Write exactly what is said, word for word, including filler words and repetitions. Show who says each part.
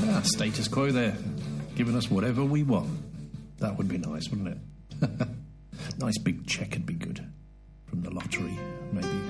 Speaker 1: Ah, status quo there. Giving us whatever we want. That would be nice, wouldn't it? Nice big cheque would be good. From the lottery, maybe.